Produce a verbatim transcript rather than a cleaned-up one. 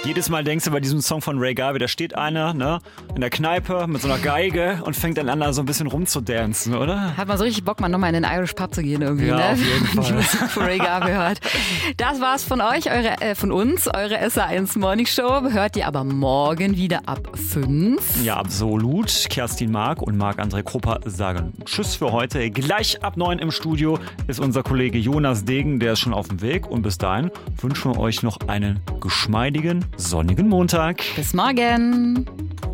Jedes Mal denkst du bei diesem Song von Ray Garvey, da steht einer, ne, in der Kneipe mit so einer Geige und fängt dann an, so ein bisschen rumzudancen, oder? Hat man so richtig Bock, mal nochmal in den Irish Pub zu gehen irgendwie, ja, ne? Auf jeden Fall. Die Musik von Ray Garvey hört. Das war's von euch, eure, äh, von uns, eure S R eins Morning Show. Hört ihr aber morgen wieder ab fünf. Ja, absolut. Kerstin Mark und Marc-André Krupper sagen Tschüss für heute. Gleich ab neun im Studio ist unser Kollege Jonas Degen, der ist schon auf dem Weg. Und bis dahin wünschen wir euch noch einen geschmeidigen, sonnigen Montag. Bis morgen.